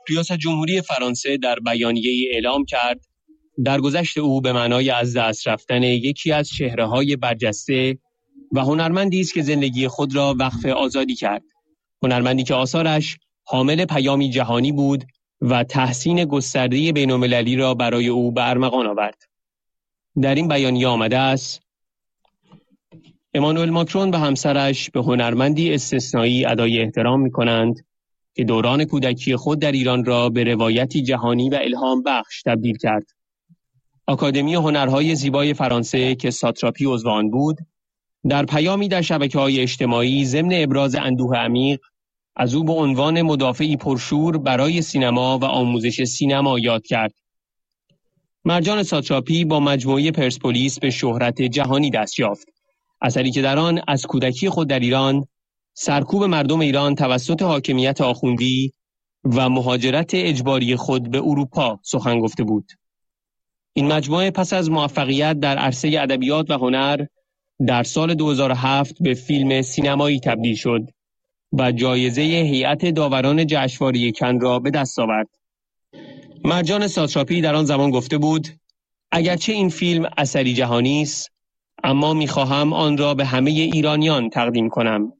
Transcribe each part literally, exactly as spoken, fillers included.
ریاست جمهوری فرانسه در بیانیه‌ای اعلام کرد درگذشت او به معنای از دست رفتن یکی از چهره‌های برجسته و هنرمندی است که زندگی خود را وقف آزادی کرد. هنرمندی که آثارش حامل پیامی جهانی بود و تحسین گسترده بین‌المللی را برای او به ارمغان آورد. در این بیانیه آمده است: امانوئل ماکرون و همسرش به هنرمندی استثنایی ادای احترام می‌کنند که دوران کودکی خود در ایران را به روایتی جهانی و الهام بخش تبدیل کرد. آکادمی هنرهای زیبای فرانسه که ساتراپی عضو آن بود، در پیامی در شبکه‌های اجتماعی ضمن ابراز اندوه عمیق از او به عنوان مدافعی پرشور برای سینما و آموزش سینما یاد کرد. مرجان ساتراپی با مجموعه پرسپولیس به شهرت جهانی دست یافت، اثری که در آن از کودکی خود در ایران، سرکوب مردم ایران توسط حاکمیت آخوندی و مهاجرت اجباری خود به اروپا سخن گفته بود. این مجموعه پس از موفقیت در عرصه ادبیات و هنر در سال دو هزار و هفت به فیلم سینمایی تبدیل شد و جایزه هیئت داوران جشنواره کن را به دست آورد. مرجان ساتراپی در آن زمان گفته بود: اگرچه این فیلم اثری جهانی است، اما می‌خواهم آن را به همه ایرانیان تقدیم کنم.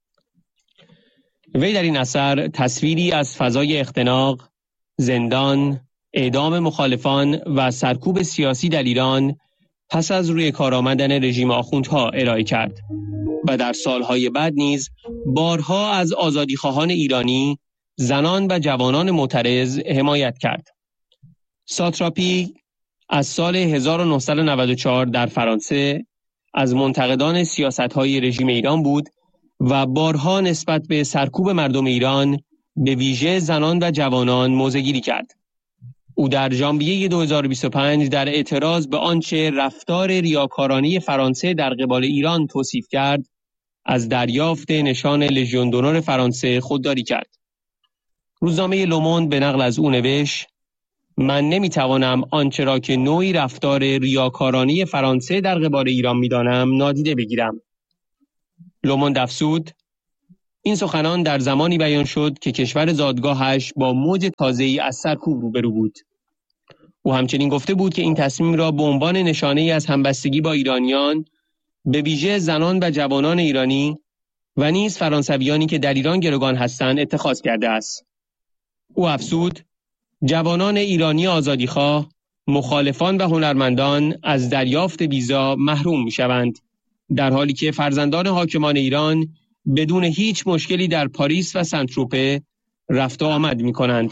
وی در این اثر تصویری از فضای اختناق، زندان، اعدام مخالفان و سرکوب سیاسی در ایران پس از روی کار آمدن رژیم آخوندها ارائه کرد و در سالهای بعد نیز بارها از آزادیخواهان ایرانی، زنان و جوانان معترض حمایت کرد. ساتراپی از سال هزار و نهصد و نود و چهار در فرانسه از منتقدان سیاست‌های رژیم ایران بود و بارها نسبت به سرکوب مردم ایران، به ویژه زنان و جوانان، موضع‌گیری کرد. او در ژانویه دو هزار و بیست و پنج در اعتراض به آنچه رفتار ریاکارانه فرانسه در قبال ایران توصیف کرد، از دریافت نشان لژیون دونور فرانسه خودداری کرد. روزنامه لوموند به نقل از او نوشت: من نمیتوانم آنچه را که نوعی رفتار ریاکارانه فرانسه در قبال ایران میدانم نادیده بگیرم. لوموند افزود: این سخنان در زمانی بیان شد که کشور زادگاهش با موج تازه‌ای از سرکوب روبرو بود. او همچنین گفته بود که این تصمیم را به عنوان نشانه‌ای از همبستگی با ایرانیان، به ویژه زنان و جوانان ایرانی و نیز فرانسویانی که در ایران گروگان هستند اتخاذ کرده است. او افزود: جوانان ایرانی آزادیخواه، مخالفان و هنرمندان از دریافت ویزا محروم می‌شوند، در حالی که فرزندان حاکمان ایران بدون هیچ مشکلی در پاریس و سنتروپه رفت و آمد می‌کنند.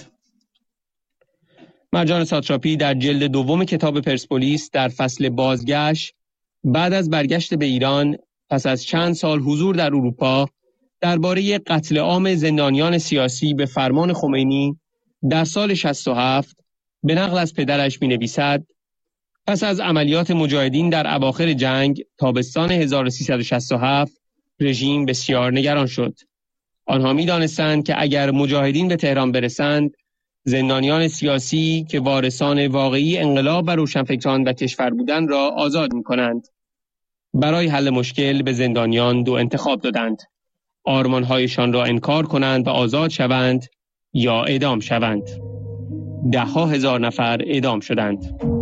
مرجان ساتراپی در جلد دوم کتاب پرسپولیس در فصل بازگشت، بعد از برگشت به ایران پس از چند سال حضور در اروپا، درباره قتل عام زندانیان سیاسی به فرمان خمینی در سال شصت و هفت به نقل از پدرش می‌نویسد: پس از عملیات مجاهدین در اواخر جنگ تابستان هزار و سیصد و شصت و هفت رژیم بسیار نگران شد. آنها می‌دانستند که اگر مجاهدین به تهران برسند، زندانیان سیاسی که وارثان واقعی انقلاب و روشنفکران و کشور بودند را آزاد می‌کنند. برای حل مشکل به زندانیان دو انتخاب دادند: آرمان‌هایشان را انکار کنند و آزاد شوند یا اعدام شوند. ده ها هزار نفر اعدام شدند.